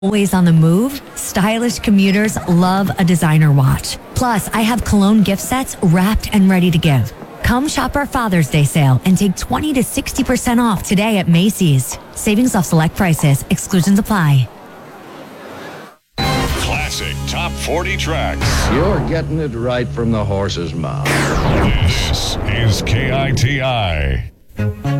Always on the move, stylish commuters love a designer watch. Plus, I have Cologne gift sets wrapped and ready to give. Come shop our Father's Day sale and take 20 to 60% off today at Macy's. Savings off select prices. Exclusions apply. Classic Top 40 Tracks. You're getting it right from the horse's mouth. This is KITI.